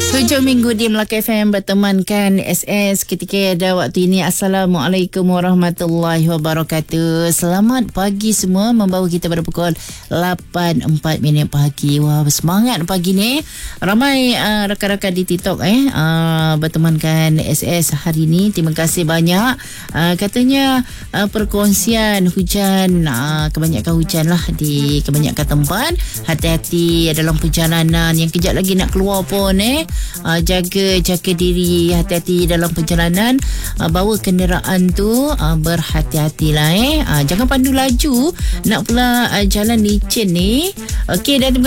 Hujung minggu di Melaka FM bertemankan SS ketika ada waktu ini. Assalamualaikum warahmatullahi wabarakatuh. Selamat pagi semua, membawa kita pada pukul 8.04 pagi. Wah, bersemangat pagi ni. Ramai rakan-rakan di TikTok bertemankan SS hari ini. Terima kasih banyak. Katanya perkongsian hujan, kebanyakan hujan lah di kebanyakan tempat. Hati-hati dalam perjalanan, yang kejap lagi nak keluar pun jaga diri, hati-hati dalam perjalanan. Bawa kenderaan tu berhati-hatilah. Jangan pandu laju, nak pula jalan licin ni. Okey, dan terima